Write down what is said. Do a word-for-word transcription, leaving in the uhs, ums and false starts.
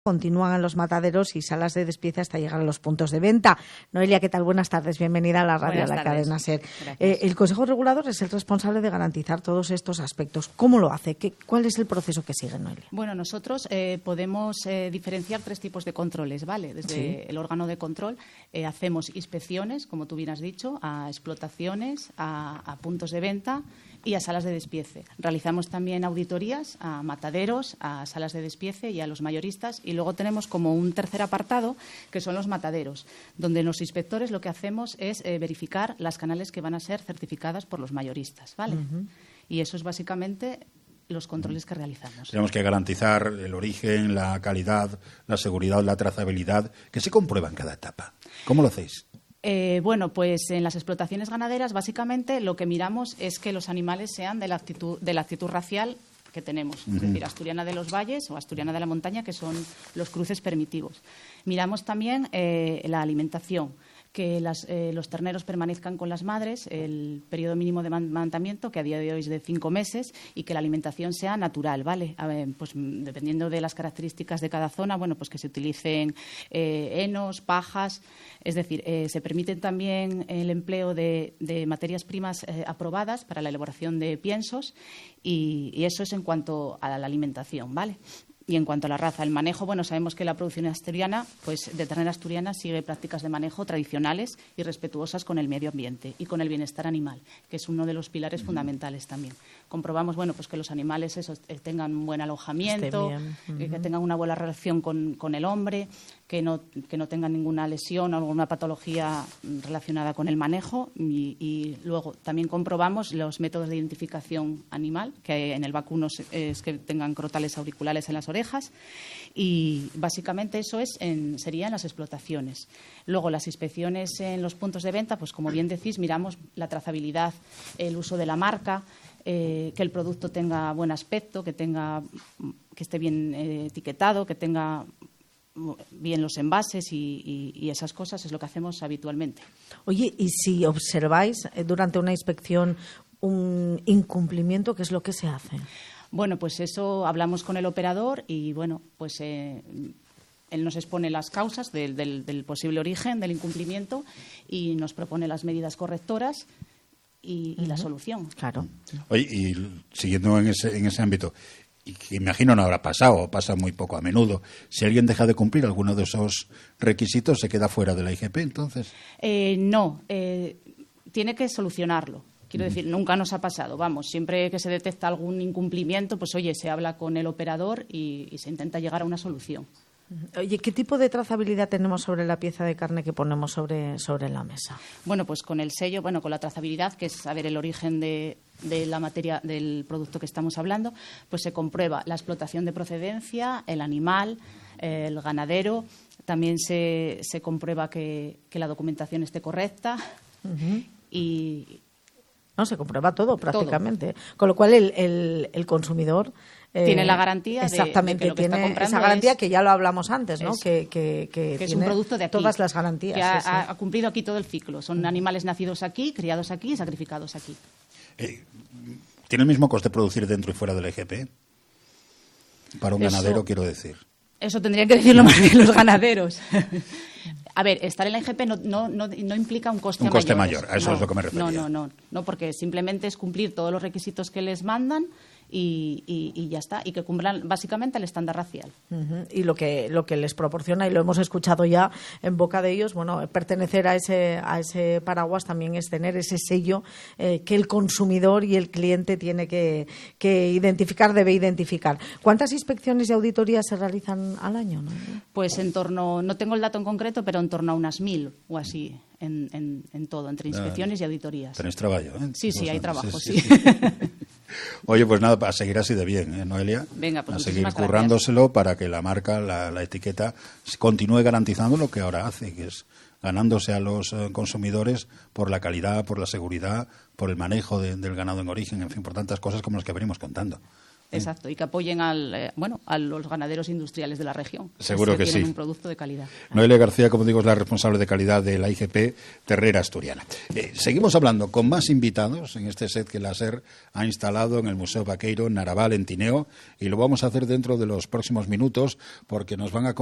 Continúan en los mataderos y salas de despiece hasta llegar a los puntos de venta. Noelia, ¿qué tal? Buenas tardes. Bienvenida a la radio, Buenas a la tardes. cadena SER. Eh, el Consejo Regulador es el responsable de garantizar todos estos aspectos. ¿Cómo lo hace? ¿Qué, ¿Cuál es el proceso que sigue, Noelia? Bueno, nosotros eh, podemos eh, diferenciar tres tipos de controles, ¿vale? Desde Sí. el órgano de control eh, hacemos inspecciones, como tú bien has dicho, a explotaciones, a, a puntos de venta y a salas de despiece. Realizamos también auditorías a mataderos, a salas de despiece y a los mayoristas. Y luego tenemos como un tercer apartado, que son los mataderos, donde los inspectores lo que hacemos es eh, verificar las canales que van a ser certificadas por los mayoristas, ¿vale? Uh-huh. Y eso es básicamente los controles que realizamos. Tenemos que garantizar el origen, la calidad, la seguridad, la trazabilidad, que se comprueba en cada etapa. ¿Cómo lo hacéis? Eh, bueno, pues en las explotaciones ganaderas básicamente lo que miramos es que los animales sean de la actitud, de la actitud racial que tenemos, uh-huh. es decir, asturiana de los valles o asturiana de la montaña, que son los cruces permitidos. Miramos también eh, la alimentación, que las, eh, los terneros permanezcan con las madres el periodo mínimo de amamantamiento, que a día de hoy es de cinco meses, y que la alimentación sea natural, ¿vale? A ver, pues dependiendo de las características de cada zona, bueno, pues que se utilicen eh, henos, pajas, es decir, eh, se permite también el empleo de, de materias primas eh, aprobadas para la elaboración de piensos, y, y eso es en cuanto a la alimentación, ¿vale? Y en cuanto a la raza, el manejo, bueno, sabemos que la producción asturiana, pues de ternera asturiana, sigue prácticas de manejo tradicionales y respetuosas con el medio ambiente y con el bienestar animal, que es uno de los pilares fundamentales también. Comprobamos, bueno, pues que los animales esos, eh, tengan un buen alojamiento, uh-huh. que, que tengan una buena relación con, con el hombre, que no, que no tengan ninguna lesión o alguna patología relacionada con el manejo. Y, y luego también comprobamos los métodos de identificación animal, que en el vacuno es que tengan crotales auriculares en las orejas, y básicamente eso es en, sería en las explotaciones. Luego las inspecciones en los puntos de venta, pues como bien decís, miramos la trazabilidad, el uso de la marca, eh, que el producto tenga buen aspecto, que tenga, que esté bien eh, etiquetado, que tenga bien los envases y, y, y esas cosas es lo que hacemos habitualmente. Oye, y si observáis eh, durante una inspección un incumplimiento, ¿qué es lo que se hace? Bueno, pues eso hablamos con el operador y, bueno, pues eh, él nos expone las causas del, del, del posible origen del incumplimiento y nos propone las medidas correctoras y, y uh-huh. la solución. Claro. Oye, y siguiendo en ese, en ese ámbito, y que imagino no habrá pasado, o pasa muy poco a menudo, si alguien deja de cumplir alguno de esos requisitos, ¿se queda fuera de la I G P entonces? Eh, no, eh, tiene que solucionarlo. Quiero decir, nunca nos ha pasado. Vamos, siempre que se detecta algún incumplimiento, pues oye, se habla con el operador y, y se intenta llegar a una solución. Oye, ¿qué tipo de trazabilidad tenemos sobre la pieza de carne que ponemos sobre, sobre la mesa? Bueno, pues con el sello, bueno, con la trazabilidad, que es saber el origen de, de la materia del producto que estamos hablando, pues se comprueba la explotación de procedencia, el animal, el ganadero, también se, se comprueba que, que la documentación esté correcta uh-huh. y... No, se comprueba todo prácticamente. Todo. Con lo cual el, el, el consumidor... Eh, tiene la garantía exactamente, de, de que lo que tiene está comprando esa garantía es, que ya lo hablamos antes, ¿no? Es, que que, que, que es tiene un producto de aquí, todas las garantías. Que ha, sí, sí. ha cumplido aquí todo el ciclo. Son animales nacidos aquí, criados aquí y sacrificados aquí. Eh, ¿Tiene el mismo coste producir dentro y fuera de la I G P? Para un Eso, ganadero, quiero decir. Eso tendrían que decirlo más bien los ganaderos. A ver, estar en la I G P no, no, no, no implica un coste mayor. Un coste mayor, a eso no, es lo que me refería. No, no, no, no, porque simplemente es cumplir todos los requisitos que les mandan y, y, y ya está, y que cumplan básicamente el estándar racial. Uh-huh. Y lo que lo que les proporciona, y lo hemos escuchado ya en boca de ellos, bueno, pertenecer a ese a ese paraguas también es tener ese sello eh, que el consumidor y el cliente tiene que, que identificar, debe identificar. ¿Cuántas inspecciones y auditorías se realizan al año, no? Pues en torno, no tengo el dato en concreto, pero en torno a unas mil o así en, en, en todo, entre inspecciones ah, y auditorías. Tenéis trabajo, ¿eh? Sí, sí, hay trabajo, sí. sí. sí, sí. Oye, pues nada, a seguir así de bien, ¿eh, Noelia? Venga, pues a seguir gracias. currándoselo para que la marca, la, la etiqueta, continúe garantizando lo que ahora hace, que es ganándose a los eh, consumidores por la calidad, por la seguridad, por el manejo de, del ganado en origen, en fin, por tantas cosas como las que venimos contando. Exacto, y que apoyen al, eh, bueno, a los ganaderos industriales de la región. Seguro que, que tienen sí. un producto de calidad. Noelia García, como digo, es la responsable de calidad de la I G P Terrera Asturiana. Eh, seguimos hablando con más invitados en este set que la SER ha instalado en el Museo Vaqueiro, en Naraval, en Tineo, y lo vamos a hacer dentro de los próximos minutos porque nos van a